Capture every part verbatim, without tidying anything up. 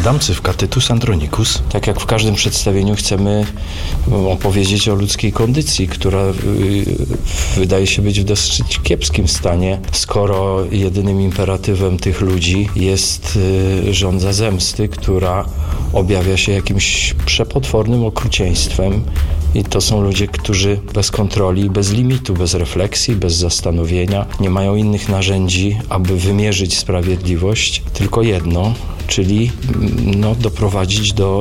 Adam Cywka, Tytus Andronicus. Tak jak w każdym przedstawieniu chcemy opowiedzieć o ludzkiej kondycji, która wydaje się być w dosyć kiepskim stanie, skoro jedynym imperatywem tych ludzi jest żądza zemsty, która objawia się jakimś przepotwornym okrucieństwem. I to są ludzie, którzy bez kontroli, bez limitu, bez refleksji, bez zastanowienia nie mają innych narzędzi, aby wymierzyć sprawiedliwość. Tylko jedno, czyli no, doprowadzić do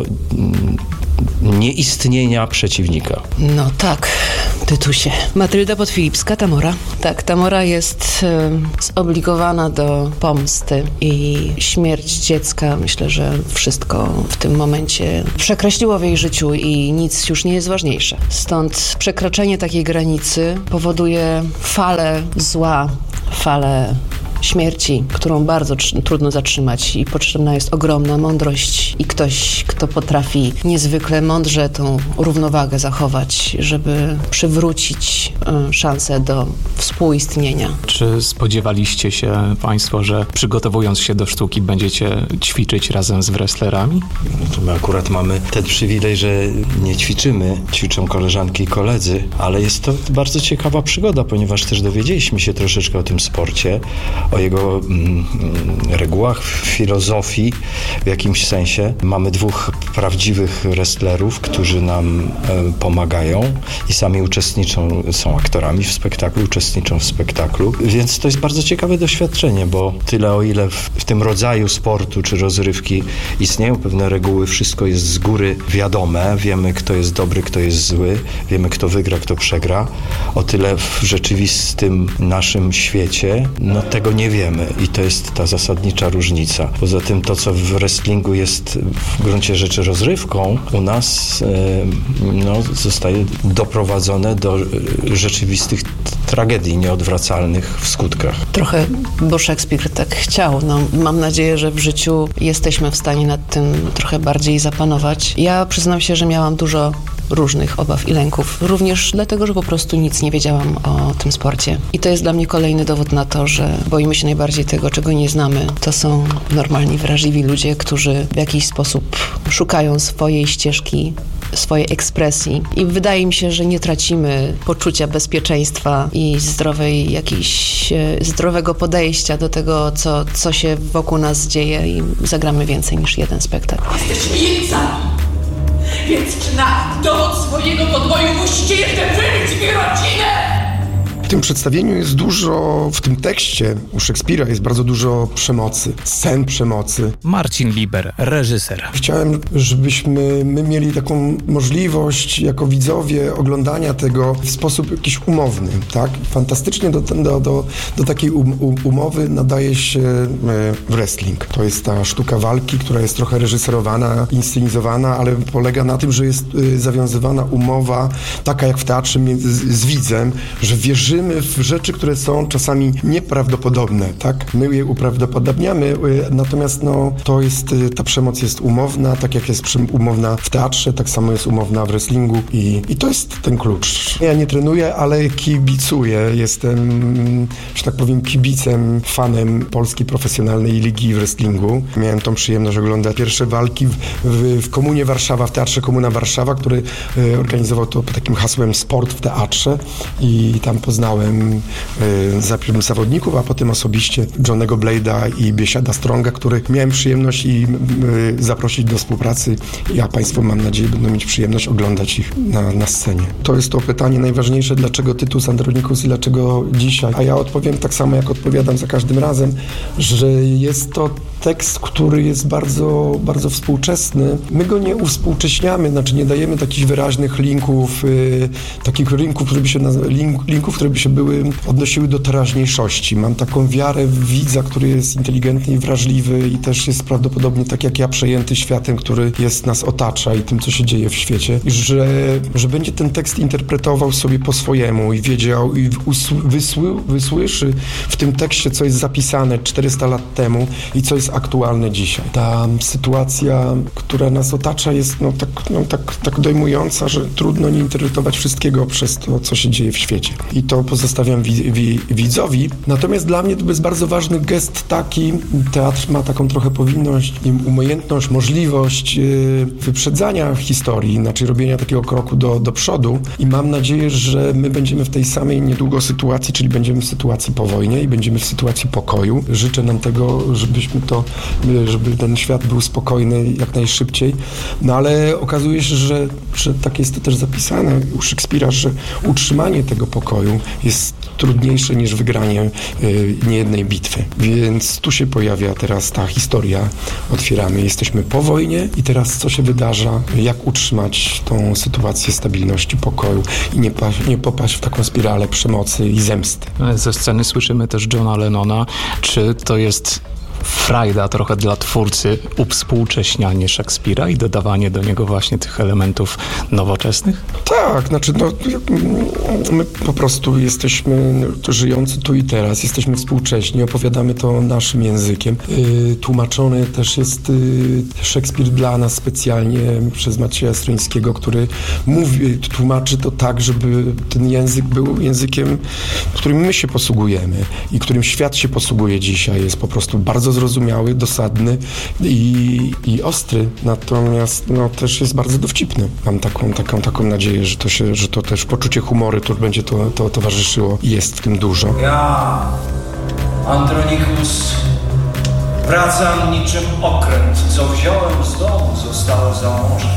nieistnienia przeciwnika. No tak, Tytusie. Matrylda Podfilipska, Tamora. Tak, Tamora jest y, zobligowana do pomsty i śmierć dziecka, myślę, że wszystko w tym momencie przekreśliło w jej życiu i nic już nie jest ważniejsze. Stąd przekroczenie takiej granicy powoduje falę zła, falę śmierci, którą bardzo tr- trudno zatrzymać i potrzebna jest ogromna mądrość i ktoś, kto potrafi niezwykle mądrze tą równowagę zachować, żeby przywrócić y, szansę do współistnienia. Czy spodziewaliście się Państwo, że przygotowując się do sztuki będziecie ćwiczyć razem z wrestlerami? No to my akurat mamy ten przywilej, że nie ćwiczymy, ćwiczą koleżanki i koledzy, ale jest to bardzo ciekawa przygoda, ponieważ też dowiedzieliśmy się troszeczkę o tym sporcie, o jego mm, regułach, filozofii w jakimś sensie. Mamy dwóch prawdziwych wrestlerów, którzy nam e, pomagają i sami uczestniczą, są aktorami w spektaklu, uczestniczą w spektaklu, więc to jest bardzo ciekawe doświadczenie, bo tyle o ile w, w tym rodzaju sportu czy rozrywki istnieją pewne reguły, wszystko jest z góry wiadome, wiemy kto jest dobry, kto jest zły, wiemy kto wygra, kto przegra, o tyle w rzeczywistym naszym świecie, no tego nie wiemy i to jest ta zasadnicza różnica. Poza tym to, co w wrestlingu jest w gruncie rzeczy rozrywką, u nas e, no, zostaje doprowadzone do rzeczywistych tragedii nieodwracalnych w skutkach. Trochę, bo Szekspir tak chciał. No, mam nadzieję, że w życiu jesteśmy w stanie nad tym trochę bardziej zapanować. Ja przyznam się, że miałam dużo różnych obaw i lęków. Również dlatego, że po prostu nic nie wiedziałam o tym sporcie. I to jest dla mnie kolejny dowód na to, że boimy się najbardziej tego, czego nie znamy. To są normalni, wrażliwi ludzie, którzy w jakiś sposób szukają swojej ścieżki, swojej ekspresji. I wydaje mi się, że nie tracimy poczucia bezpieczeństwa i zdrowej jakiejś, zdrowego podejścia do tego, co, co się wokół nas dzieje i zagramy więcej niż jeden spektakl. Jesteśmy jeńcami, więc czy na dowód swojego podboju musicie jeszcze wybić mi rodzinę? W tym przedstawieniu jest dużo, w tym tekście u Szekspira jest bardzo dużo przemocy, scen przemocy. Marcin Liber, reżyser. Chciałem, żebyśmy my mieli taką możliwość jako widzowie oglądania tego w sposób jakiś umowny, tak? Fantastycznie do, do, do, do takiej um, um, umowy nadaje się wrestling. To jest ta sztuka walki, która jest trochę reżyserowana, inscenizowana, ale polega na tym, że jest zawiązywana umowa, taka jak w teatrze z, z widzem, że wierzymy w rzeczy, które są czasami nieprawdopodobne, tak? My je uprawdopodobniamy, natomiast no, to jest, ta przemoc jest umowna, tak jak jest umowna w teatrze, tak samo jest umowna w wrestlingu i, i to jest ten klucz. Ja nie trenuję, ale kibicuję. Jestem, że tak powiem, kibicem, fanem Polskiej Profesjonalnej Ligi Wrestlingu. Miałem tą przyjemność oglądać pierwsze walki w, w, w Komunie Warszawa, w Teatrze Komuna Warszawa, który e, organizował to pod takim hasłem Sport w teatrze i tam poznałem y, zawodników, a potem osobiście Johnnego Blade'a i Biesiada Stronga, których miałem przyjemność i y, zaprosić do współpracy. Ja Państwo, mam nadzieję, będą mieć przyjemność oglądać ich na, na scenie. To jest to pytanie najważniejsze, dlaczego Tytus Andronicus i dlaczego dzisiaj? A ja odpowiem tak samo, jak odpowiadam za każdym razem, że jest to tekst, który jest bardzo, bardzo współczesny. My go nie uwspółcześniamy, znaczy nie dajemy takich wyraźnych linków, y, takich linków, które by się naz- link, linków, które by się były, odnosiły do teraźniejszości. Mam taką wiarę w widza, który jest inteligentny i wrażliwy i też jest prawdopodobnie tak jak ja przejęty światem, który jest, nas otacza i tym, co się dzieje w świecie. I że, że będzie ten tekst interpretował sobie po swojemu i wiedział i usły, wysły, wysłyszy w tym tekście, co jest zapisane czterysta lat temu i co jest aktualne dzisiaj. Ta sytuacja, która nas otacza, jest no, tak, no, tak, tak dojmująca, że trudno nie interpretować wszystkiego przez to, co się dzieje w świecie. I to pozostawiam wi- wi- widzowi. Natomiast dla mnie to jest bardzo ważny gest taki, teatr ma taką trochę powinność, umiejętność, możliwość yy, wyprzedzania historii, znaczy robienia takiego kroku do, do przodu i mam nadzieję, że my będziemy w tej samej niedługo sytuacji, czyli będziemy w sytuacji po wojnie i będziemy w sytuacji pokoju. Życzę nam tego, żebyśmy to, żeby ten świat był spokojny jak najszybciej, no ale okazuje się, że, że tak jest to też zapisane u Szekspira, że utrzymanie tego pokoju jest trudniejsze niż wygranie y, niejednej bitwy. Więc tu się pojawia teraz ta historia. Otwieramy, jesteśmy po wojnie i teraz co się wydarza, jak utrzymać tą sytuację stabilności, pokoju i nie, pa, nie popaść w taką spiralę przemocy i zemsty. Ze sceny słyszymy też Johna Lennona. Czy to jest frajda trochę dla twórcy uwspółcześnianie Szekspira i dodawanie do niego właśnie tych elementów nowoczesnych? Tak, znaczy no, my po prostu jesteśmy żyjący tu i teraz, jesteśmy współcześni, opowiadamy to naszym językiem. Yy, tłumaczony też jest yy, Szekspir dla nas specjalnie przez Macieja Stroińskiego, który mówi, tłumaczy to tak, żeby ten język był językiem, którym my się posługujemy i którym świat się posługuje dzisiaj. Jest po prostu bardzo zrozumiały, dosadny i, i ostry, natomiast no, też jest bardzo dowcipny. Mam taką, taką, taką nadzieję, że to, się, że to też poczucie humoru tu będzie to, to towarzyszyło i jest w tym dużo. Ja, Andronikus, wracam niczym okręt, co wziąłem z domu, zostało za morze.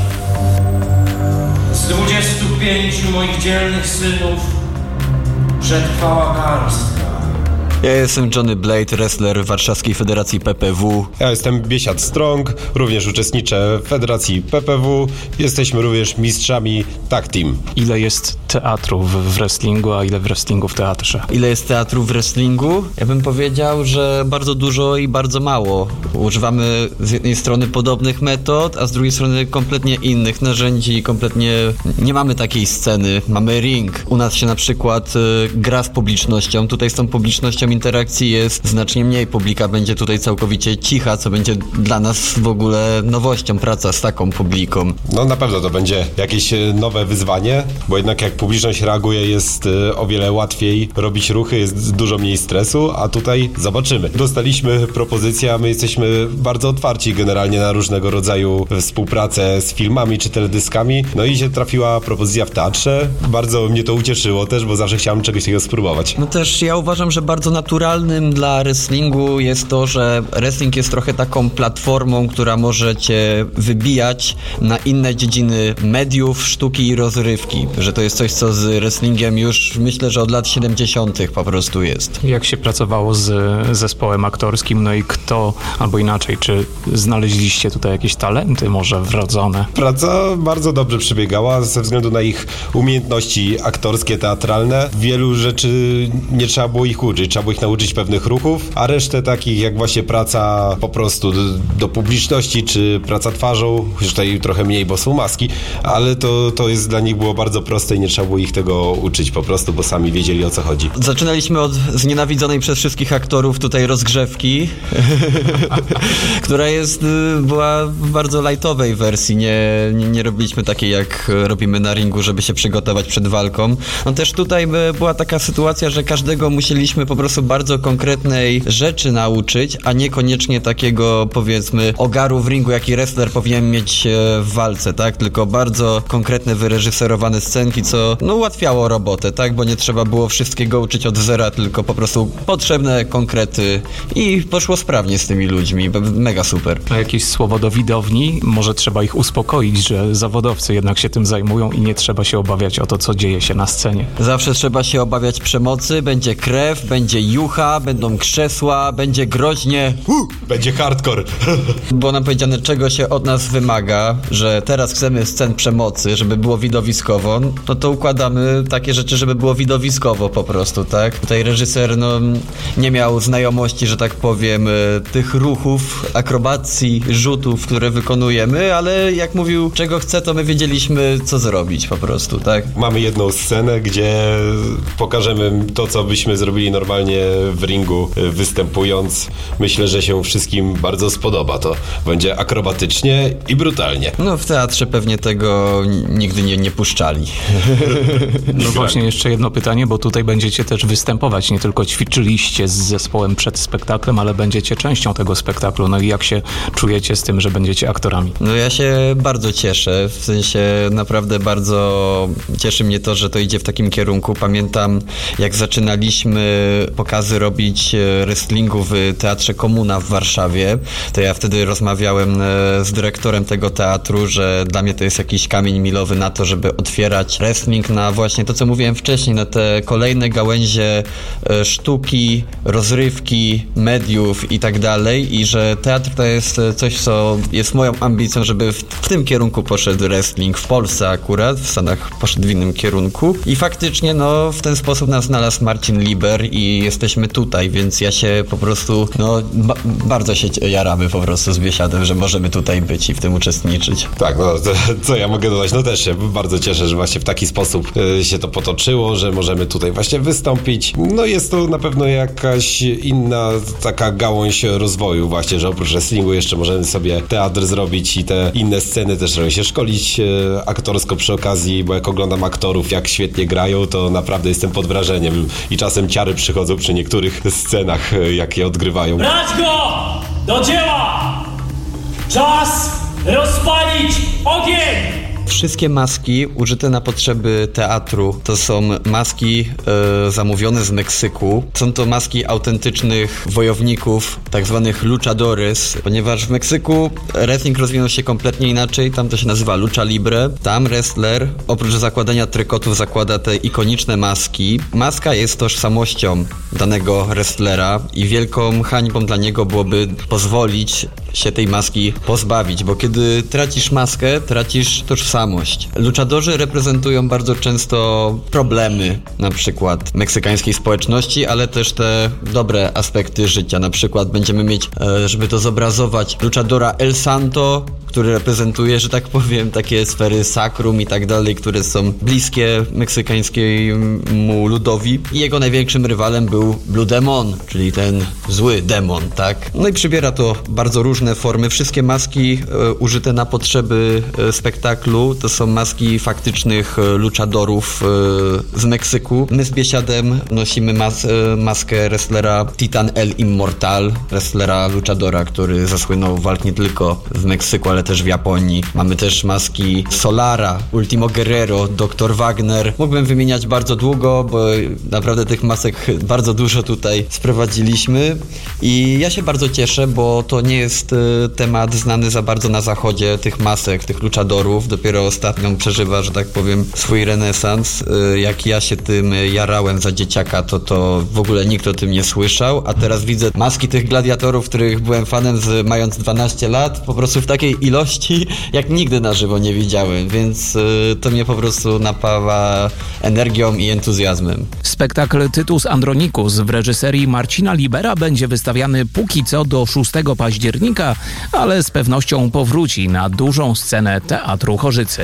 Z dwudziestu pięciu moich dzielnych synów przetrwała garstka. Ja jestem Johnny Blade, wrestler Warszawskiej Federacji P P W. Ja jestem Biesiad Strong, również uczestniczę w Federacji P P W. Jesteśmy również mistrzami tag team. Ile jest teatru w wrestlingu, a ile w wrestlingu w teatrze? Ile jest teatru w wrestlingu? Ja bym powiedział, że bardzo dużo i bardzo mało. Używamy z jednej strony podobnych metod, a z drugiej strony kompletnie innych narzędzi, kompletnie nie mamy takiej sceny. Mamy ring. U nas się na przykład y, gra z publicznością. Tutaj z tą publicznością interakcji jest znacznie mniej. Publika będzie tutaj całkowicie cicha, co będzie dla nas w ogóle nowością, praca z taką publiką. No na pewno to będzie jakieś nowe wyzwanie, bo jednak jak publiczność reaguje, jest o wiele łatwiej robić ruchy, jest dużo mniej stresu, a tutaj zobaczymy. Dostaliśmy propozycję, a my jesteśmy bardzo otwarci generalnie na różnego rodzaju współpracę z filmami czy teledyskami. No i się trafiła propozycja w teatrze. Bardzo mnie to ucieszyło też, bo zawsze chciałem czegoś takiego spróbować. No też ja uważam, że bardzo naturalnym dla wrestlingu jest to, że wrestling jest trochę taką platformą, która może cię wybijać na inne dziedziny mediów, sztuki i rozrywki. Że to jest coś, co z wrestlingiem już myślę, że od lat siedemdziesiątych po prostu jest. Jak się pracowało z zespołem aktorskim, no i kto, albo inaczej, czy znaleźliście tutaj jakieś talenty może wrodzone? Praca bardzo dobrze przebiegała ze względu na ich umiejętności aktorskie, teatralne. Wielu rzeczy nie trzeba było ich uczyć, trzeba było ich nauczyć pewnych ruchów, a resztę takich jak właśnie praca po prostu do, do publiczności, czy praca twarzą, już tutaj trochę mniej, bo są maski, ale to, to jest dla nich było bardzo proste i nie trzeba było ich tego uczyć po prostu, bo sami wiedzieli, o co chodzi. Zaczynaliśmy od znienawidzonej przez wszystkich aktorów tutaj rozgrzewki, która jest, była w bardzo lightowej wersji, nie, nie, nie robiliśmy takiej jak robimy na ringu, żeby się przygotować przed walką. No też tutaj była taka sytuacja, że każdego musieliśmy po prostu bardzo konkretnej rzeczy nauczyć, a niekoniecznie takiego, powiedzmy, ogaru w ringu, jaki wrestler powinien mieć w walce, tak? Tylko bardzo konkretne, wyreżyserowane scenki, co no ułatwiało robotę, tak? Bo nie trzeba było wszystkiego uczyć od zera, tylko po prostu potrzebne konkrety i poszło sprawnie z tymi ludźmi. Mega super. A jakieś słowo do widowni? Może trzeba ich uspokoić, że zawodowcy jednak się tym zajmują i nie trzeba się obawiać o to, co dzieje się na scenie. Zawsze trzeba się obawiać przemocy, będzie krew, będzie jucha, będą krzesła, będzie groźnie. Uh, będzie hardcore. Było nam powiedziane, czego się od nas wymaga, że teraz chcemy scen przemocy, żeby było widowiskowo, no to układamy takie rzeczy, żeby było widowiskowo po prostu, tak? Tutaj reżyser, no, nie miał znajomości, że tak powiem, tych ruchów, akrobacji, rzutów, które wykonujemy, ale jak mówił, czego chce, to my wiedzieliśmy, co zrobić po prostu, tak? Mamy jedną scenę, gdzie pokażemy to, co byśmy zrobili normalnie normalnie w ringu występując. Myślę, że się wszystkim bardzo spodoba. To będzie akrobatycznie i brutalnie. No w teatrze pewnie tego nigdy nie, nie puszczali. No właśnie jeszcze jedno pytanie, bo tutaj będziecie też występować. Nie tylko ćwiczyliście z zespołem przed spektaklem, ale będziecie częścią tego spektaklu. No i jak się czujecie z tym, że będziecie aktorami? No ja się bardzo cieszę. W sensie naprawdę bardzo cieszy mnie to, że to idzie w takim kierunku. Pamiętam, jak zaczynaliśmy pokazy robić wrestlingu w Teatrze Komuna w Warszawie, to ja wtedy rozmawiałem z dyrektorem tego teatru, że dla mnie to jest jakiś kamień milowy na to, żeby otwierać wrestling na właśnie to, co mówiłem wcześniej, na te kolejne gałęzie sztuki, rozrywki, mediów i tak dalej i że teatr to jest coś, co jest moją ambicją, żeby w, w tym kierunku poszedł wrestling w Polsce akurat, w Stanach poszedł w innym kierunku i faktycznie no w ten sposób nas znalazł Marcin Liber i jesteśmy tutaj, więc ja się po prostu no ba- bardzo się jaramy po prostu z Biesiadem, że możemy tutaj być i w tym uczestniczyć. Tak, no to, co ja mogę dodać? No też się bardzo cieszę, że właśnie w taki sposób y, się to potoczyło, że możemy tutaj właśnie wystąpić. No jest to na pewno jakaś inna taka gałąź rozwoju właśnie, że oprócz wrestlingu jeszcze możemy sobie teatr zrobić i te inne sceny też trzeba się szkolić y, aktorsko przy okazji, bo jak oglądam aktorów, jak świetnie grają, to naprawdę jestem pod wrażeniem i czasem ciary przychodzą przy niektórych scenach, y, jak je odgrywają. Brać go! Do dzieła! Czas rozpalić ogień! Wszystkie maski użyte na potrzeby teatru to są maski e, zamówione z Meksyku. Są to maski autentycznych wojowników, tak zwanych luchadores, ponieważ w Meksyku wrestling rozwinął się kompletnie inaczej. Tam to się nazywa lucha libre. Tam wrestler oprócz zakładania trykotów zakłada te ikoniczne maski. Maska jest tożsamością danego wrestlera i wielką hańbą dla niego byłoby pozwolić się tej maski pozbawić, bo kiedy tracisz maskę, tracisz tożsamość. Luchadorzy reprezentują bardzo często problemy, na przykład meksykańskiej społeczności, ale też te dobre aspekty życia. Na przykład będziemy mieć, żeby to zobrazować, luchadora El Santo, który reprezentuje, że tak powiem, takie sfery sakrum i tak dalej, które są bliskie meksykańskiemu ludowi. I jego największym rywalem był Blue Demon, czyli ten zły demon, tak? No i przybiera to bardzo różne formy. Wszystkie maski e, użyte na potrzeby e, spektaklu to są maski faktycznych e, luchadorów e, z Meksyku. My z Biesiadem nosimy mas- e, maskę wrestlera Titan El Immortal, wrestlera luchadora, który zasłynął walk nie tylko w Meksyku, ale też w Japonii. Mamy też maski Solara, Ultimo Guerrero, doktor Wagner. Mógłbym wymieniać bardzo długo, bo naprawdę tych masek bardzo dużo tutaj sprowadziliśmy i ja się bardzo cieszę, bo to nie jest y, temat znany za bardzo na zachodzie, tych masek, tych luchadorów. Dopiero ostatnio przeżywa, że tak powiem, swój renesans. Y, jak ja się tym jarałem za dzieciaka, to to w ogóle nikt o tym nie słyszał, a teraz widzę maski tych gladiatorów, których byłem fanem z, mając dwanaście lat, po prostu w takiej ilości, jak nigdy na żywo nie widziałem, więc y, to mnie po prostu napawa energią i entuzjazmem. Spektakl Tytus Andronicus w reżyserii Marcina Libera będzie wystawiany póki co do szóstego października, ale z pewnością powróci na dużą scenę Teatru Chorzycy.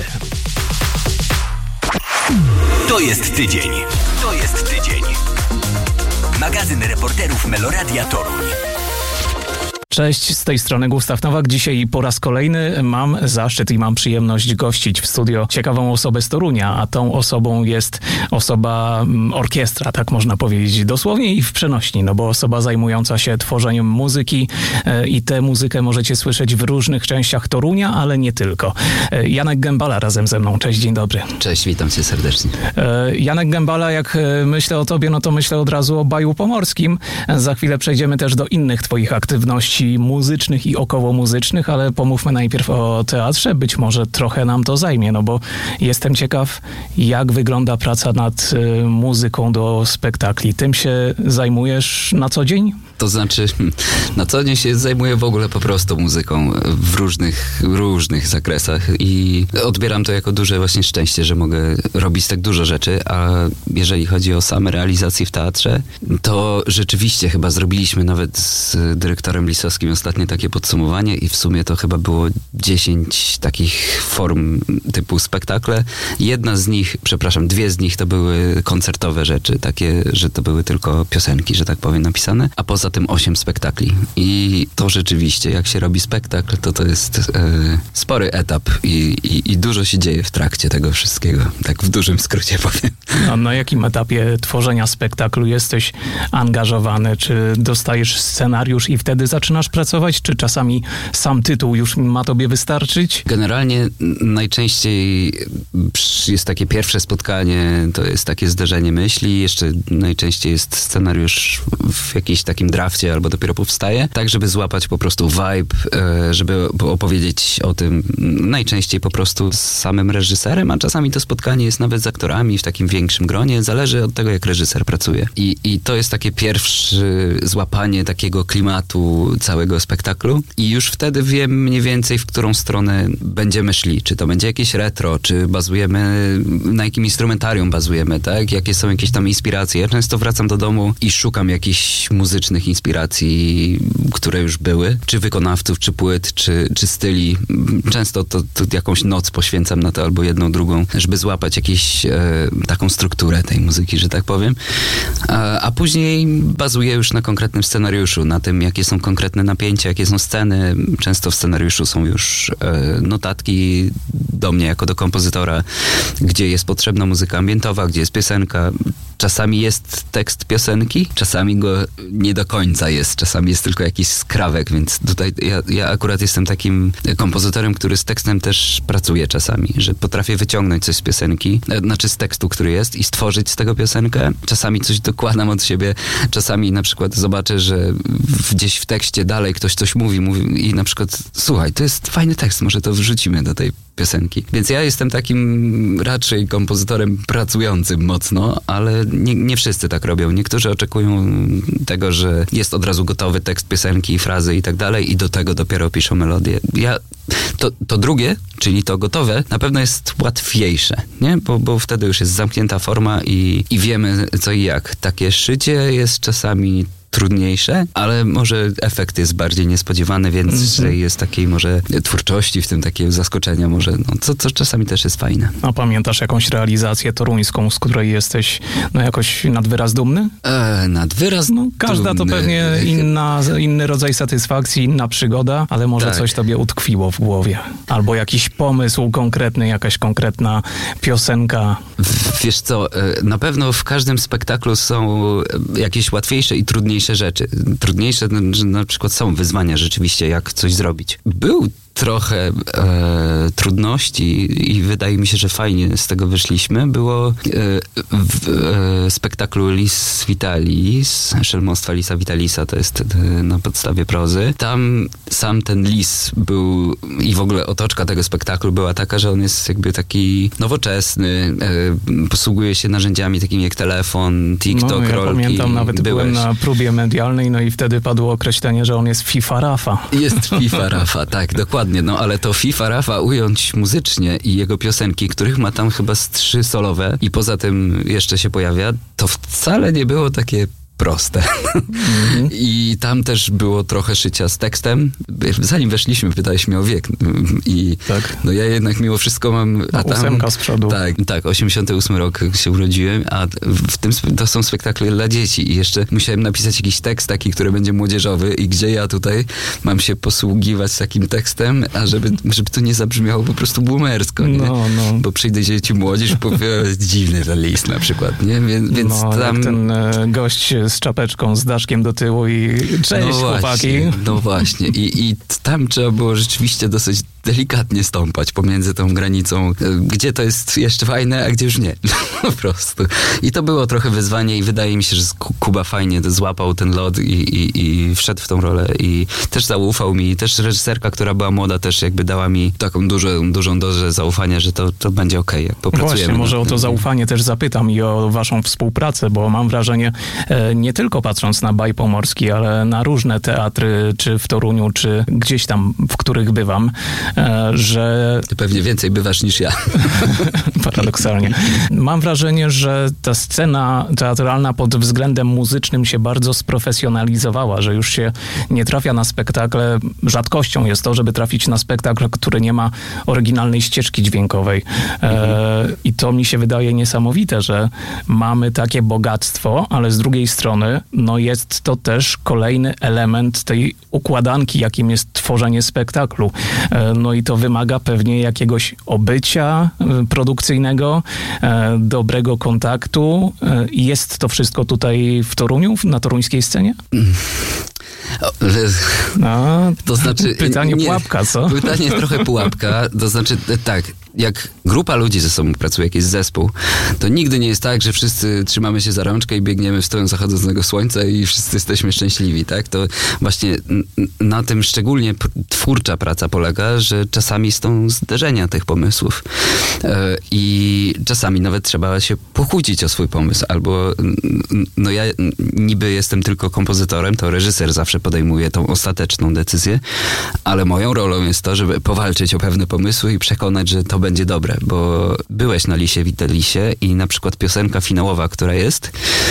To jest tydzień. To jest tydzień. Magazyn reporterów Meloradia Toruń. Cześć, z tej strony Gustaw Nowak. Dzisiaj po raz kolejny mam zaszczyt i mam przyjemność gościć w studio ciekawą osobę z Torunia, a tą osobą jest osoba orkiestra, tak można powiedzieć, dosłownie i w przenośni, no bo osoba zajmująca się tworzeniem muzyki i tę muzykę możecie słyszeć w różnych częściach Torunia, ale nie tylko. Janek Gębala razem ze mną. Cześć, dzień dobry. Cześć, witam cię serdecznie. Janek Gębala, jak myślę o tobie, no to myślę od razu o Baju Pomorskim. Za chwilę przejdziemy też do innych twoich aktywności muzycznych i około muzycznych, ale pomówmy najpierw o teatrze. Być może trochę nam to zajmie, no bo jestem ciekaw, jak wygląda praca nad y, muzyką do spektakli. Tym się zajmujesz na co dzień? To znaczy, na co dzień się zajmuję w ogóle po prostu muzyką w różnych, różnych zakresach i odbieram to jako duże właśnie szczęście, że mogę robić tak dużo rzeczy, a jeżeli chodzi o same realizacje w teatrze, to rzeczywiście chyba zrobiliśmy nawet z dyrektorem Lisowskim ostatnie takie podsumowanie i w sumie to chyba było dziesięć takich form typu spektakle. Jedna z nich, przepraszam, dwie z nich to były koncertowe rzeczy, takie, że to były tylko piosenki, że tak powiem, napisane, a poza tym osiem spektakli. I to rzeczywiście, jak się robi spektakl, to to jest e, spory etap i, i, i dużo się dzieje w trakcie tego wszystkiego. Tak w dużym skrócie powiem. A na jakim etapie tworzenia spektaklu jesteś angażowany? Czy dostajesz scenariusz i wtedy zaczynasz pracować? Czy czasami sam tytuł już ma tobie wystarczyć? Generalnie najczęściej jest takie pierwsze spotkanie, to jest takie zderzenie myśli, jeszcze najczęściej jest scenariusz w jakimś takim drafcie albo dopiero powstaje, tak żeby złapać po prostu vibe, żeby opowiedzieć o tym najczęściej po prostu z samym reżyserem, a czasami to spotkanie jest nawet z aktorami w takim większym gronie, zależy od tego, jak reżyser pracuje. I, i to jest takie pierwsze złapanie takiego klimatu całego spektaklu i już wtedy wiem mniej więcej, w którą stronę będziemy szli. Czy to będzie jakieś retro, czy bazujemy, na jakim instrumentarium bazujemy, tak? Jakie są jakieś tam inspiracje. Ja często wracam do domu i szukam jakichś muzycznych inspiracji, które już były, czy wykonawców, czy płyt, czy, czy styli. Często to, to jakąś noc poświęcam na to, albo jedną, drugą, żeby złapać jakąś e, taką strukturę tej muzyki, że tak powiem. A, a później bazuję już na konkretnym scenariuszu, na tym, jakie są konkretne napięcia, jakie są sceny. Często w scenariuszu są już e, notatki do mnie jako do kompozytora, gdzie jest potrzebna muzyka ambientowa, gdzie jest piosenka. Czasami jest tekst piosenki, czasami go nie do końca jest, czasami jest tylko jakiś skrawek, więc tutaj ja, ja akurat jestem takim kompozytorem, który z tekstem też pracuje czasami, że potrafię wyciągnąć coś z piosenki, znaczy z tekstu, który jest i stworzyć z tego piosenkę. Czasami coś dokładam od siebie, czasami na przykład zobaczę, że gdzieś w tekście dalej ktoś coś mówi, mówi i na przykład słuchaj, to jest fajny tekst, może to wrzucimy do tej piosenki. Więc ja jestem takim raczej kompozytorem pracującym mocno, ale nie, nie wszyscy tak robią. Niektórzy oczekują tego, że jest od razu gotowy tekst piosenki, frazy i tak dalej i do tego dopiero piszą melodię. Ja, to, to drugie, czyli to gotowe, na pewno jest łatwiejsze, nie? Bo, bo wtedy już jest zamknięta forma i, i wiemy co i jak. Takie szycie jest czasami trudniejsze, ale może efekt jest bardziej niespodziewany, więc mm-hmm. jest takiej może twórczości, w tym takiego zaskoczenia może, no, co, co czasami też jest fajne. A pamiętasz jakąś realizację toruńską, z której jesteś no jakoś nad wyraz dumny? E, nad wyraz no, każda dumny. To pewnie inna, inny rodzaj satysfakcji, inna przygoda, ale może tak. Coś tobie utkwiło w głowie. Albo jakiś pomysł konkretny, jakaś konkretna piosenka. Wiesz co, na pewno w każdym spektaklu są jakieś łatwiejsze i trudniejsze rzeczy. Trudniejsze, że na przykład są wyzwania rzeczywiście, jak coś zrobić. Był trochę e, trudności i wydaje mi się, że fajnie z tego wyszliśmy. Było e, w e, spektaklu Lis Vitalis, Szelmostwa Lisa Vitalisa, to jest e, na podstawie prozy. Tam sam ten lis był i w ogóle otoczka tego spektaklu była taka, że on jest jakby taki nowoczesny, e, posługuje się narzędziami takimi jak telefon, TikTok, no, ja rolki. Pamiętam, nawet Byłeś. byłem na próbie medialnej, no i wtedy padło określenie, że on jest FIFA Rafa. Jest FIFA Rafa, tak, dokładnie. No ale to FIFA Rafa ująć muzycznie i jego piosenki, których ma tam chyba z trzy solowe i poza tym jeszcze się pojawia, to wcale nie było takie proste. Mm-hmm. I tam też było trochę szycia z tekstem. Zanim weszliśmy, pytałeś mnie o wiek. I tak. No ja jednak mimo wszystko mam... A tam, ósemka z przodu. Tak, tak, osiemdziesiąty ósmy rok się urodziłem, a w tym to są spektakle dla dzieci i jeszcze musiałem napisać jakiś tekst taki, który będzie młodzieżowy i gdzie ja tutaj mam się posługiwać takim tekstem, a żeby, żeby to nie zabrzmiało po prostu boomersko, nie? No, no. Bo przyjdzie dzieci młodzież i powie, dziwny ten list na przykład, nie? Więc, więc no, tam... jak ten e, gość z czapeczką, z daszkiem do tyłu i cześć, no chłopaki. Właśnie, no właśnie. I, I tam trzeba było rzeczywiście dosyć delikatnie stąpać pomiędzy tą granicą, gdzie to jest jeszcze fajne, a gdzie już nie. Po prostu. I to było trochę wyzwanie i wydaje mi się, że Kuba fajnie złapał ten lot i, i, i wszedł w tą rolę i też zaufał mi. Też reżyserka, która była młoda, też jakby dała mi taką dużą, dużą dozę zaufania, że to, to będzie okej, jak popracujemy. Właśnie, może o to zaufanie też zapytam i o waszą współpracę, bo mam wrażenie, nie tylko patrząc na Baj Pomorski, ale na różne teatry, czy w Toruniu, czy gdzieś tam, w których bywam, że... Ty pewnie więcej bywasz niż ja. Paradoksalnie. Mam wrażenie, że ta scena teatralna pod względem muzycznym się bardzo sprofesjonalizowała, że już się nie trafia na spektakle. Rzadkością jest to, żeby trafić na spektakl, który nie ma oryginalnej ścieżki dźwiękowej. E, I to mi się wydaje niesamowite, że mamy takie bogactwo, ale z drugiej strony no jest to też kolejny element tej układanki, jakim jest tworzenie spektaklu. E, no i to wymaga pewnie jakiegoś obycia e, produkcyjnego, e, dobrego kontaktu. E, jest to wszystko tutaj w Toruniu, na toruńskiej scenie? No, to znaczy... Pytanie nie, pułapka, co? Pytanie trochę pułapka, to znaczy tak, jak grupa ludzi ze sobą pracuje, jakiś zespół, to nigdy nie jest tak, że wszyscy trzymamy się za rączkę i biegniemy w stronę zachodzącego słońca i wszyscy jesteśmy szczęśliwi, tak? To właśnie na tym szczególnie twórcza praca polega, że czasami są zderzenia tych pomysłów i czasami nawet trzeba się pokłócić o swój pomysł, albo no ja niby jestem tylko kompozytorem, to reżyser zawsze podejmuje tą ostateczną decyzję, ale moją rolą jest to, żeby powalczyć o pewne pomysły i przekonać, że to będzie dobre, bo byłeś na Lisie Witalisie i na przykład piosenka finałowa, która jest,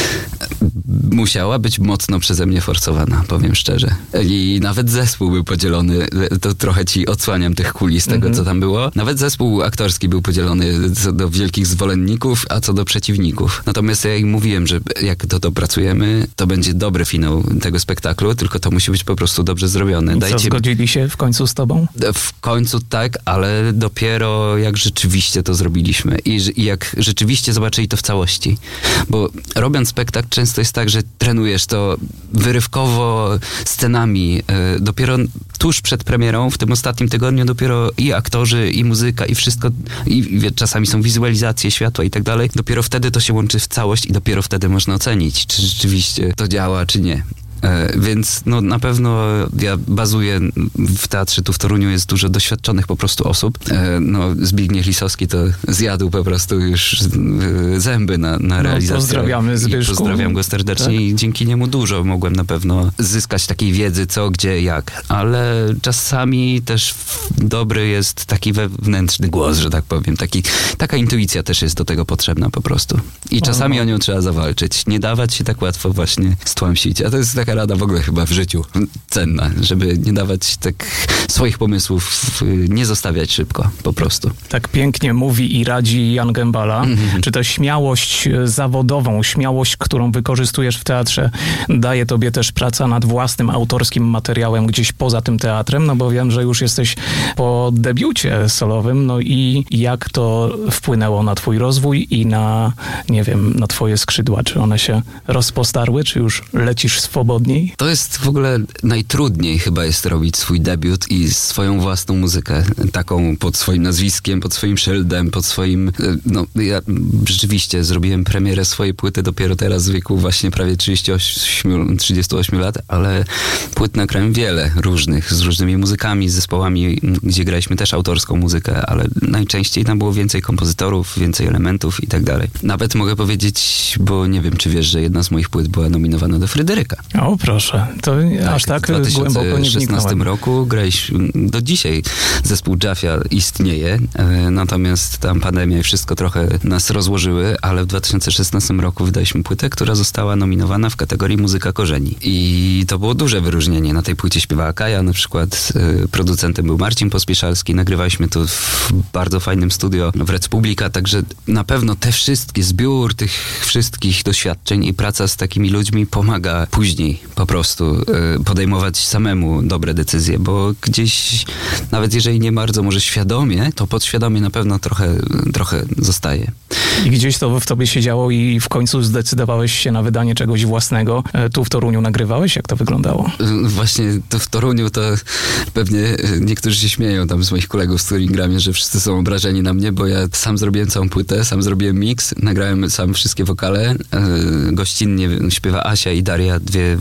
musiała być mocno przeze mnie forsowana, powiem szczerze. I nawet zespół był podzielony, to trochę ci odsłaniam tych kulis tego, mm-hmm. co tam było. Nawet zespół aktorski był podzielony co do wielkich zwolenników, a co do przeciwników. Natomiast ja im mówiłem, że jak to dopracujemy, to będzie dobry finał tego spektaklu, tylko to musi być po prostu dobrze zrobione. I Dajcie... co, zgodzili się w końcu z tobą? W końcu tak, ale dopiero jak rzeczywiście to zrobiliśmy i, i jak rzeczywiście zobaczyli to w całości. Bo robiąc spektakl często jest tak, że trenujesz to wyrywkowo scenami. Dopiero tuż przed premierą, w tym ostatnim tygodniu, dopiero i aktorzy, i muzyka, i wszystko, i, i czasami są wizualizacje światła i tak dalej. Dopiero wtedy to się łączy w całość i dopiero wtedy można ocenić, czy rzeczywiście to działa, czy nie. E, więc no, na pewno ja bazuję w teatrze tu w Toruniu, jest dużo doświadczonych po prostu osób. E, no, Zbigniew Lisowski to zjadł po prostu już e, zęby na, na realizację. No, pozdrawiamy Zbyszku. I pozdrawiam go serdecznie tak. I dzięki niemu dużo mogłem na pewno zyskać takiej wiedzy, co, gdzie, jak. Ale czasami też dobry jest taki wewnętrzny głos, że tak powiem. Taki, taka intuicja też jest do tego potrzebna po prostu. I czasami o, o nią trzeba zawalczyć. Nie dawać się tak łatwo właśnie stłamsić. A to jest taka rada w ogóle chyba w życiu cenna, żeby nie dawać tak swoich pomysłów, nie zostawiać szybko, po prostu. Tak pięknie mówi i radzi Jan Gębala. Mm-hmm. Czy to śmiałość zawodową, śmiałość, którą wykorzystujesz w teatrze, daje tobie też praca nad własnym autorskim materiałem gdzieś poza tym teatrem? No bo wiem, że już jesteś po debiucie solowym, no i jak to wpłynęło na twój rozwój i na, nie wiem, na twoje skrzydła? Czy one się rozpostarły, czy już lecisz swobodniej? To jest w ogóle najtrudniej chyba jest robić swój debiut i swoją własną muzykę. Taką pod swoim nazwiskiem, pod swoim szyldem, pod swoim... No ja rzeczywiście zrobiłem premierę swojej płyty dopiero teraz w wieku właśnie prawie trzydziestu ośmiu, trzydziestu ośmiu lat, ale płyt nagrałem wiele różnych, z różnymi muzykami, z zespołami, gdzie graliśmy też autorską muzykę, ale najczęściej tam było więcej kompozytorów, więcej elementów i tak dalej. Nawet mogę powiedzieć, bo nie wiem, czy wiesz, że jedna z moich płyt była nominowana do Fryderyka. O, proszę. To tak, aż tak głęboko nie wniknąłem. W dwa tysiące szesnastym roku graliśmy, do dzisiaj zespół Jafia istnieje, e, natomiast tam pandemia i wszystko trochę nas rozłożyły, ale w dwa tysiące szesnastym roku wydaliśmy płytę, która została nominowana w kategorii Muzyka Korzeni. I to było duże wyróżnienie. Na tej płycie śpiewała Kaja, na przykład e, producentem był Marcin Pospieszalski. Nagrywaliśmy to w bardzo fajnym studio w Rec Publica, także na pewno te wszystkie, zbiór tych wszystkich doświadczeń i praca z takimi ludźmi pomaga później po prostu y, podejmować samemu dobre decyzje, bo gdzieś, nawet jeżeli nie bardzo może świadomie, to podświadomie na pewno trochę, trochę zostaje. I gdzieś to w tobie się działo i w końcu zdecydowałeś się na wydanie czegoś własnego. Tu w Toruniu nagrywałeś? Jak to wyglądało? Właśnie tu w Toruniu to pewnie niektórzy się śmieją tam z moich kolegów, z którymi gramy, że wszyscy są obrażeni na mnie, bo ja sam zrobiłem całą płytę, sam zrobiłem mix, nagrałem sam wszystkie wokale. Gościnnie śpiewa Asia i Daria, dwie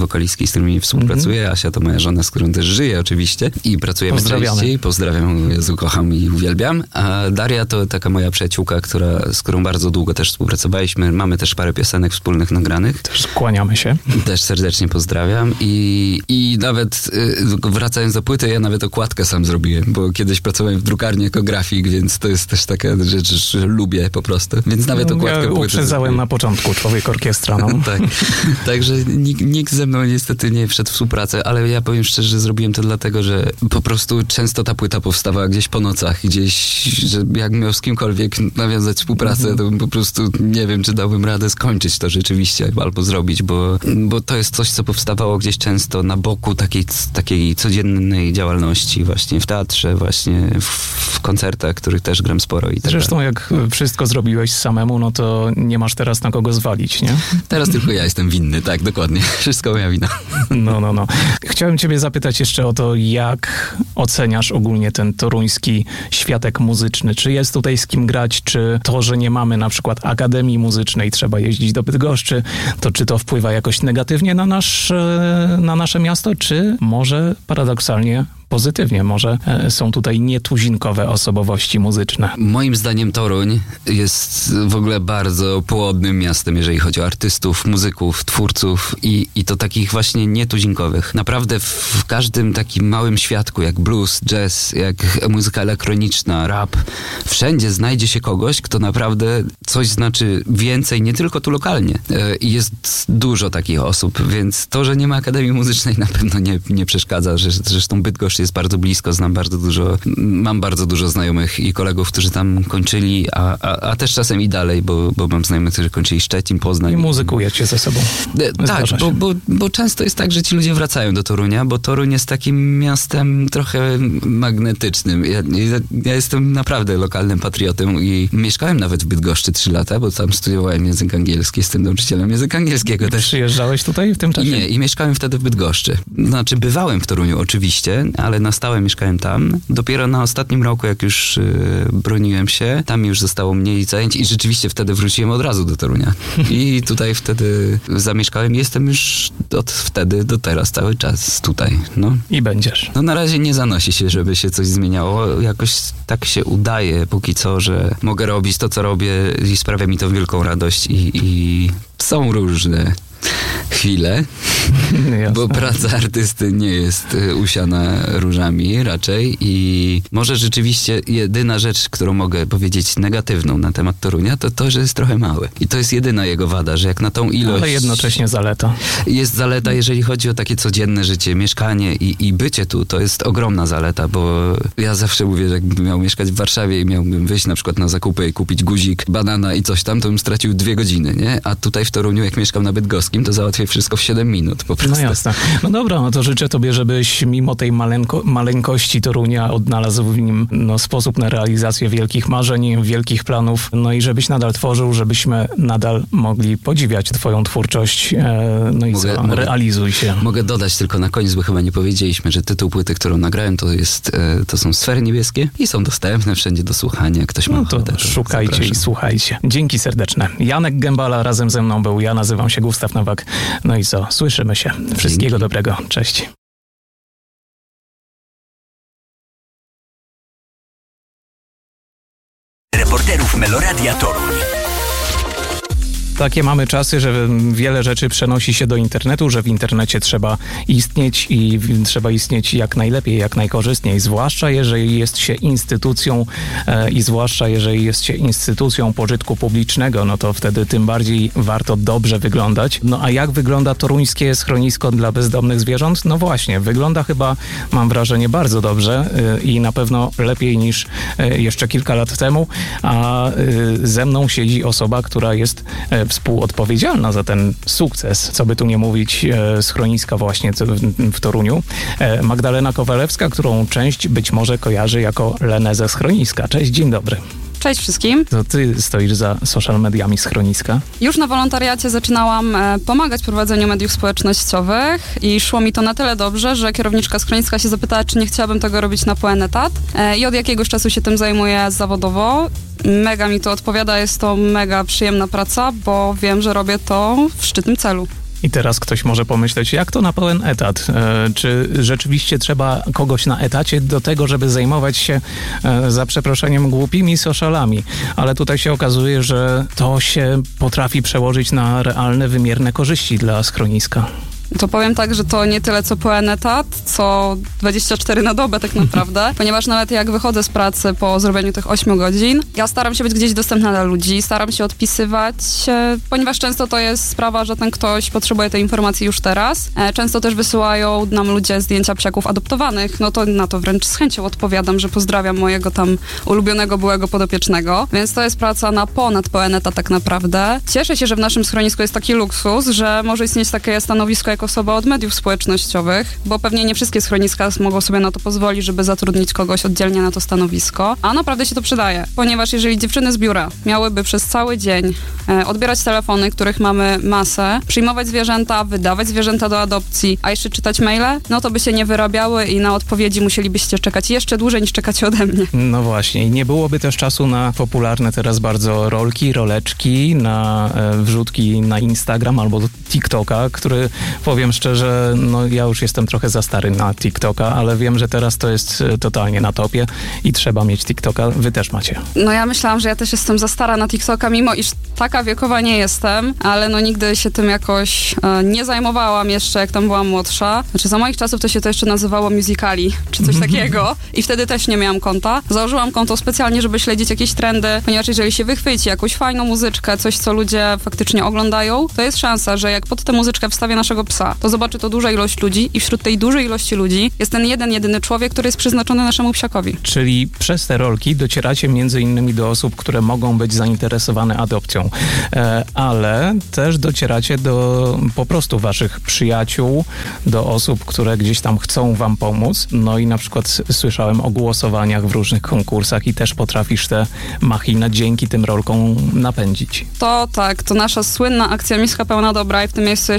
wokalistki, z którymi współpracuję. Mm-hmm. Asia to moja żona, z którą też żyję oczywiście i pracujemy częściej. Pozdrawiam, Jezu, kocham i uwielbiam. A Daria to taka moja przyjaciółka, która, z którą bardzo długo też współpracowaliśmy. Mamy też parę piosenek wspólnych nagranych. Też kłaniamy się. Też serdecznie pozdrawiam i, i nawet y, wracając do płyty, ja nawet okładkę sam zrobiłem, bo kiedyś pracowałem w drukarni jako grafik, więc to jest też taka rzecz, że lubię po prostu. Więc nawet okładkę ja płyty uprzedzałem na początku, człowiek orkiestra. No. tak. Także nikt, nikt ze mną niestety nie wszedł w współpracę, ale ja powiem szczerze, że zrobiłem to dlatego, że po prostu często ta płyta powstawała gdzieś po nocach, gdzieś, że jak miał z kimkolwiek nawiązać współpracę, mm-hmm. to bym po prostu nie wiem, czy dałbym radę skończyć to rzeczywiście, albo zrobić, bo, bo to jest coś, co powstawało gdzieś często na boku takiej, takiej codziennej działalności, właśnie w teatrze, właśnie w, w koncertach, których też gram sporo. I tak Zresztą jak wszystko zrobiłeś samemu, no to nie masz teraz na kogo zwalić, nie? Teraz tylko ja jestem winny, tak, dokładnie. Wszystko moja wina. No, no, no. Chciałem ciebie zapytać jeszcze o to, jak oceniasz ogólnie ten toruński światek muzyczny? Czy jest tutaj z kim grać, czy to, że nie mamy na przykład Akademii Muzycznej, trzeba jeździć do Bydgoszczy, to czy to wpływa jakoś negatywnie na, nasz, na nasze miasto, czy może paradoksalnie pozytywnie, może są tutaj nietuzinkowe osobowości muzyczne. Moim zdaniem Toruń jest w ogóle bardzo płodnym miastem, jeżeli chodzi o artystów, muzyków, twórców i, i to takich właśnie nietuzinkowych. Naprawdę w każdym takim małym świadku, jak blues, jazz, jak muzyka elektroniczna, rap, wszędzie znajdzie się kogoś, kto naprawdę coś znaczy więcej, nie tylko tu lokalnie. I jest dużo takich osób, więc to, że nie ma Akademii Muzycznej, na pewno nie, nie przeszkadza. Zresztą Bydgoszcz jest bardzo blisko, znam bardzo dużo, mam bardzo dużo znajomych i kolegów, którzy tam kończyli, a, a, a też czasem i dalej, bo, bo mam znajomych, którzy kończyli Szczecin, Poznań. I muzykujecie ze sobą. E, tak, bo, bo, bo często jest tak, że ci ludzie wracają do Torunia, bo Toruń jest takim miastem trochę magnetycznym. Ja, ja, ja jestem naprawdę lokalnym patriotą i mieszkałem nawet w Bydgoszczy trzy lata, bo tam studiowałem język angielski, jestem nauczycielem języka angielskiego też. Przyjeżdżałeś tutaj w tym czasie? Nie, i mieszkałem wtedy w Bydgoszczy. Znaczy, bywałem w Toruniu oczywiście, ale na stałe mieszkałem tam. Dopiero na ostatnim roku, jak już yy, broniłem się, tam już zostało mniej zajęć i rzeczywiście wtedy wróciłem od razu do Torunia. I tutaj wtedy zamieszkałem i jestem już od wtedy do teraz cały czas tutaj. No. I będziesz. No na razie nie zanosi się, żeby się coś zmieniało. Jakoś tak się udaje póki co, że mogę robić to, co robię i sprawia mi to wielką radość i, i są różne chwilę, bo praca artysty nie jest usiana różami raczej i może rzeczywiście jedyna rzecz, którą mogę powiedzieć negatywną na temat Torunia, to to, że jest trochę mały. I to jest jedyna jego wada, że jak na tą ilość... Ale jednocześnie zaleta. Jest zaleta, jeżeli chodzi o takie codzienne życie, mieszkanie i, i bycie tu, to jest ogromna zaleta, bo ja zawsze mówię, że jakbym miał mieszkać w Warszawie i miałbym wyjść na przykład na zakupy i kupić guzik, banana i coś tam, to bym stracił dwie godziny, nie? A tutaj w Toruniu, jak mieszkam na Bydgoskim, to załatwię wszystko w siedem minut po prostu. No jasne. No dobra, no to życzę tobie, żebyś mimo tej maleńko, maleńkości Torunia odnalazł w nim no, sposób na realizację wielkich marzeń, wielkich planów, no i żebyś nadal tworzył, żebyśmy nadal mogli podziwiać twoją twórczość, e, no i mogę, co, mogę, realizuj się. Mogę dodać tylko na koniec, bo chyba nie powiedzieliśmy, że tytuł płyty, którą nagrałem, to jest, e, to są Sfery Niebieskie i są dostępne wszędzie do słuchania. Ktoś ma no to ochotę, to szukajcie zapraszam. I słuchajcie. Dzięki serdeczne. Janek Gębala razem ze mną był, ja nazywam się Gustaw Nowak. No i co? Słyszymy się. Wszystkiego Dzięki. Dobrego. Cześć. Reporterów Meloradia Toruń. Takie mamy czasy, że wiele rzeczy przenosi się do internetu, że w internecie trzeba istnieć i trzeba istnieć jak najlepiej, jak najkorzystniej, zwłaszcza jeżeli jest się instytucją e, i zwłaszcza jeżeli jest się instytucją pożytku publicznego, no to wtedy tym bardziej warto dobrze wyglądać. No a jak wygląda toruńskie schronisko dla bezdomnych zwierząt? No właśnie, wygląda chyba, mam wrażenie, bardzo dobrze e, i na pewno lepiej niż e, jeszcze kilka lat temu, a e, ze mną siedzi osoba, która jest e, współodpowiedzialna za ten sukces, co by tu nie mówić, e, schroniska właśnie w, w Toruniu. E, Magdalena Kowalewska, którą część być może kojarzy jako Lenę ze schroniska. Cześć, dzień dobry. Cześć wszystkim. To ty stoisz za social mediami schroniska? Już na wolontariacie zaczynałam e, pomagać w prowadzeniu mediów społecznościowych i szło mi to na tyle dobrze, że kierowniczka schroniska się zapytała, czy nie chciałabym tego robić na pełen etat e, i od jakiegoś czasu się tym zajmuję zawodowo. Mega mi to odpowiada, jest to mega przyjemna praca, bo wiem, że robię to w szczytnym celu. I teraz ktoś może pomyśleć, jak to na pełen etat? E, czy rzeczywiście trzeba kogoś na etacie do tego, żeby zajmować się, e, za przeproszeniem, głupimi socialami? Ale tutaj się okazuje, że to się potrafi przełożyć na realne, wymierne korzyści dla schroniska. To powiem tak, że to nie tyle co pełen etat, co dwadzieścia cztery na dobę tak naprawdę, ponieważ nawet jak wychodzę z pracy po zrobieniu tych ośmiu godzin, ja staram się być gdzieś dostępna dla ludzi, staram się odpisywać, e, ponieważ często to jest sprawa, że ten ktoś potrzebuje tej informacji już teraz. E, często też wysyłają nam ludzie zdjęcia psiaków adoptowanych, no to na to wręcz z chęcią odpowiadam, że pozdrawiam mojego tam ulubionego byłego podopiecznego, więc to jest praca na ponad pełen etat tak naprawdę. Cieszę się, że w naszym schronisku jest taki luksus, że może istnieć takie stanowisko jako osoba od mediów społecznościowych, bo pewnie nie wszystkie schroniska mogą sobie na to pozwolić, żeby zatrudnić kogoś oddzielnie na to stanowisko, a naprawdę się to przydaje, ponieważ jeżeli dziewczyny z biura miałyby przez cały dzień e, odbierać telefony, których mamy masę, przyjmować zwierzęta, wydawać zwierzęta do adopcji, a jeszcze czytać maile, no to by się nie wyrabiały i na odpowiedzi musielibyście czekać jeszcze dłużej niż czekacie ode mnie. No właśnie, i nie byłoby też czasu na popularne teraz bardzo rolki, roleczki, na e, wrzutki na Instagram albo do TikToka, który, powiem szczerze, no ja już jestem trochę za stary na TikToka, ale wiem, że teraz to jest totalnie na topie i trzeba mieć TikToka. Wy też macie. No ja myślałam, że ja też jestem za stara na TikToka, mimo iż taka wiekowa nie jestem, ale no nigdy się tym jakoś e, nie zajmowałam jeszcze, jak tam byłam młodsza. Znaczy za moich czasów to się to jeszcze nazywało Musicali, czy coś takiego i wtedy też nie miałam konta. Założyłam konto specjalnie, żeby śledzić jakieś trendy, ponieważ jeżeli się wychwyci jakąś fajną muzyczkę, coś, co ludzie faktycznie oglądają, to jest szansa, że jak pod tę muzyczkę wstawię naszego psa, to zobaczy to duża ilość ludzi i wśród tej dużej ilości ludzi jest ten jeden, jedyny człowiek, który jest przeznaczony naszemu psiakowi. Czyli przez te rolki docieracie między innymi do osób, które mogą być zainteresowane adopcją, e, ale też docieracie do po prostu waszych przyjaciół, do osób, które gdzieś tam chcą wam pomóc. No i na przykład słyszałem o głosowaniach w różnych konkursach i też potrafisz tę machinę dzięki tym rolkom napędzić. To tak, to nasza słynna akcja Miska Pełna Dobra i w tym miejscu jeszcze